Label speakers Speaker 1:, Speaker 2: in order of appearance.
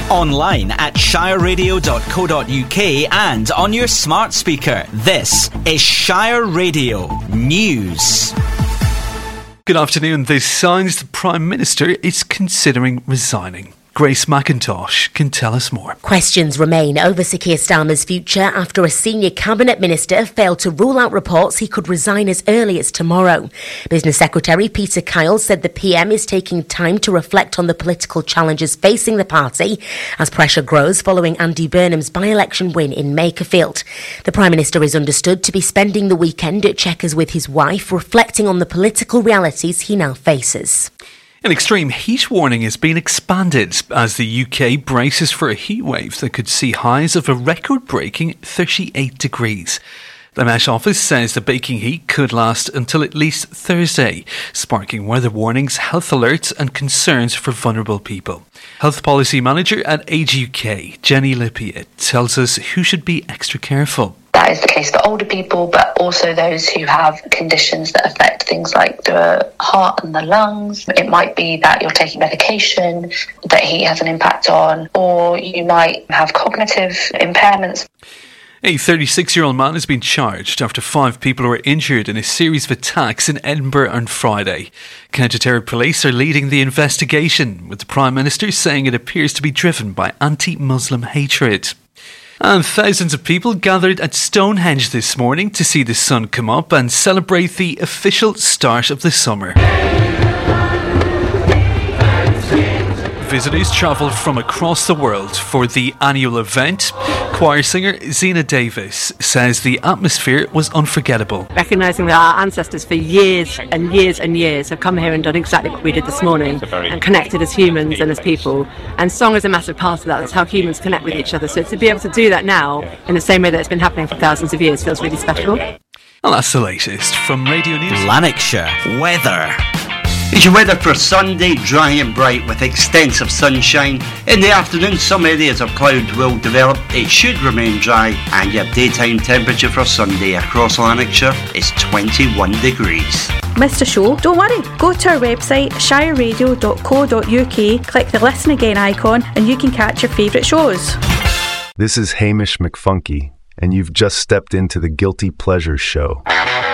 Speaker 1: Online at shireradio.co.uk and on your smart speaker. This is Shire Radio News.
Speaker 2: Good afternoon. This signs the Prime Minister is considering resigning. Grace McIntosh can tell us more.
Speaker 3: Questions remain over Sir Keir Starmer's future after a senior cabinet minister failed to rule out reports he could resign as early as tomorrow. Business Secretary Peter Kyle said the PM is taking time to reflect on the political challenges facing the party as pressure grows following Andy Burnham's by-election win in Makerfield. The Prime Minister is understood to be spending the weekend at Chequers with his wife, reflecting on the political realities he now faces.
Speaker 2: An extreme heat warning has been expanded as the UK braces for a heatwave that could see highs of a record-breaking 38 degrees. The Met Office says the baking heat could last until at least Thursday, sparking weather warnings, health alerts and concerns for vulnerable people. Health Policy Manager at Age UK, Jenny Lippiatt, tells us who should be extra careful.
Speaker 4: That is the case for older people, but also those who have conditions that affect things like the heart and the lungs. It might be that you're taking medication that heat has an impact on, or you might have cognitive impairments.
Speaker 2: A 36-year-old man has been charged after 5 people were injured in a series of attacks in Edinburgh on Friday. Counter-terror police are leading the investigation, with the Prime Minister saying it appears to be driven by anti-Muslim hatred. And thousands of people gathered at Stonehenge this morning to see the sun come up and celebrate the official start of the summer. Visitors travelled from across the world for the annual event. Choir singer Zena Davis says the atmosphere was unforgettable.
Speaker 5: Recognising that our ancestors for years and years and years have come here and done exactly what we did this morning and connected as humans and as people. And song is a massive part of that. That's how humans connect with each other. So to be able to do that now in the same way that it's been happening for thousands of years feels really special.
Speaker 2: Well, that's the latest from Radio News.
Speaker 1: Lanarkshire weather.
Speaker 6: It's your weather for Sunday, dry and bright with extensive sunshine. In the afternoon, some areas of cloud will develop. It should remain dry, and your daytime temperature for Sunday across Lanarkshire is 21 degrees.
Speaker 7: Missed a show? Don't worry. Go to our website, shireradio.co.uk, click the Listen Again icon, and you can catch your favourite shows.
Speaker 8: This is Hamish McFunky, and you've just stepped into the Guilty Pleasures Show.